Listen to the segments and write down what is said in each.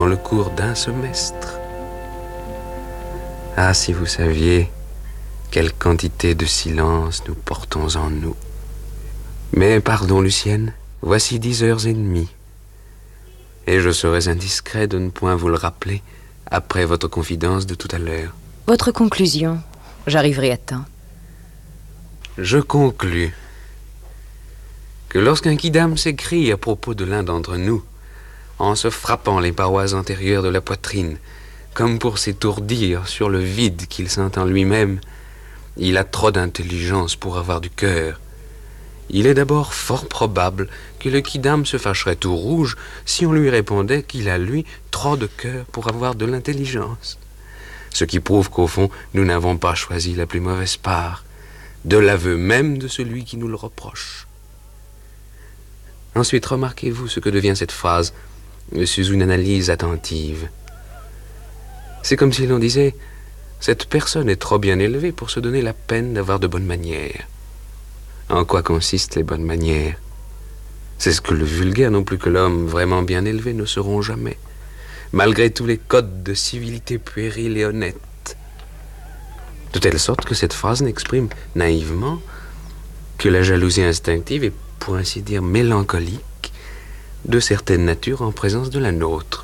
dans le cours d'un semestre. Ah, si vous saviez quelle quantité de silence nous portons en nous. Mais pardon, Lucienne, voici 10h30. Et je serais indiscret de ne point vous le rappeler après votre confidence de tout à l'heure. Votre conclusion, j'arriverai à temps. Je conclus que lorsqu'un quidam s'écrie à propos de l'un d'entre nous, en se frappant les parois antérieures de la poitrine, comme pour s'étourdir sur le vide qu'il sent en lui-même, il a trop d'intelligence pour avoir du cœur. Il est d'abord fort probable que le quidam se fâcherait tout rouge si on lui répondait qu'il a, lui, trop de cœur pour avoir de l'intelligence. Ce qui prouve qu'au fond, nous n'avons pas choisi la plus mauvaise part, de l'aveu même de celui qui nous le reproche. Ensuite, remarquez-vous ce que devient cette phrase sous une analyse attentive. C'est comme si l'on disait « Cette personne est trop bien élevée pour se donner la peine d'avoir de bonnes manières. » En quoi consistent les bonnes manières? C'est ce que le vulgaire non plus que l'homme vraiment bien élevé ne seront jamais, malgré tous les codes de civilité puérile et honnête. De telle sorte que cette phrase n'exprime naïvement que la jalousie instinctive et, pour ainsi dire, mélancolique de certaines natures en présence de la nôtre.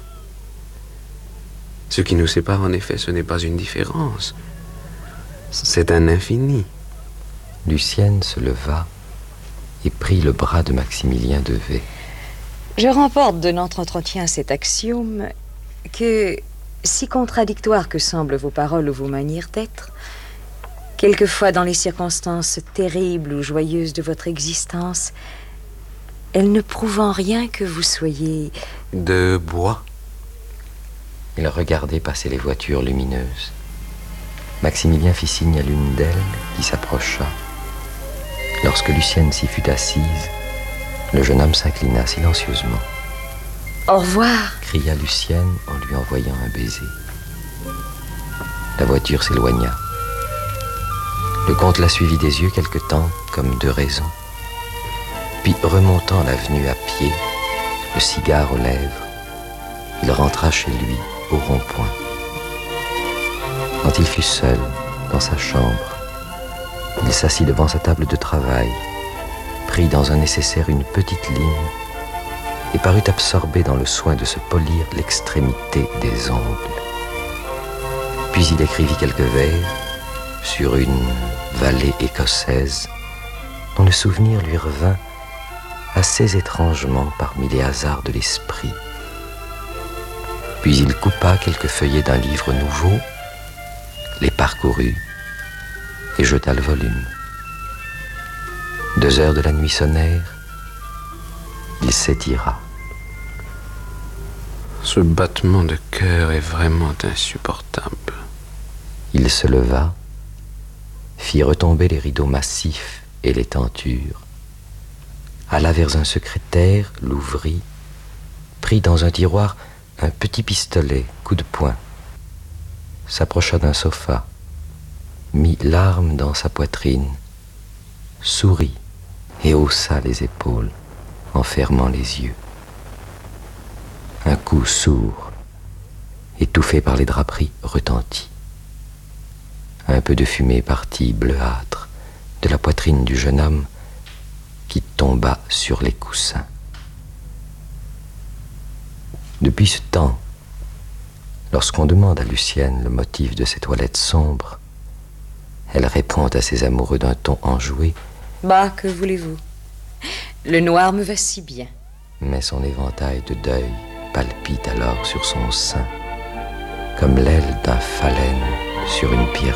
Ce qui nous sépare, en effet, ce n'est pas une différence, c'est un infini. Lucienne se leva et prit le bras de Maximilien Devet. Je remporte de notre entretien cet axiome que, si contradictoires que semblent vos paroles ou vos manières d'être, quelquefois dans les circonstances terribles ou joyeuses de votre existence, elles ne prouvent en rien que vous soyez... de bois. Il regardait passer les voitures lumineuses. Maximilien fit signe à l'une d'elles qui s'approcha. Lorsque Lucienne s'y fut assise, le jeune homme s'inclina silencieusement. « Au revoir !» cria Lucienne en lui envoyant un baiser. La voiture s'éloigna. Le comte la suivit des yeux quelque temps, comme de raison. Puis, remontant l'avenue à pied, le cigare aux lèvres, il rentra chez lui, au rond-point. Quand il fut seul, dans sa chambre, il s'assit devant sa table de travail, prit dans un nécessaire une petite ligne et parut absorbé dans le soin de se polir l'extrémité des ongles. Puis il écrivit quelques vers sur une vallée écossaise dont le souvenir lui revint assez étrangement parmi les hasards de l'esprit. Puis il coupa quelques feuillets d'un livre nouveau, les parcourut et jeta le volume. 2 heures de la nuit sonnèrent, il s'étira. Ce battement de cœur est vraiment insupportable. Il se leva, fit retomber les rideaux massifs et les tentures, alla vers un secrétaire, l'ouvrit, prit dans un tiroir un petit pistolet, coup de poing, s'approcha d'un sofa, mit l'arme dans sa poitrine, sourit et haussa les épaules en fermant les yeux. Un coup sourd, étouffé par les draperies, retentit. Un peu de fumée partit bleuâtre de la poitrine du jeune homme qui tomba sur les coussins. Depuis ce temps, lorsqu'on demande à Lucienne le motif de ses toilettes sombres, elle répond à ses amoureux d'un ton enjoué. « Bah, que voulez-vous? Le noir me va si bien. » Mais son éventail de deuil palpite alors sur son sein, comme l'aile d'un phalène sur une pierre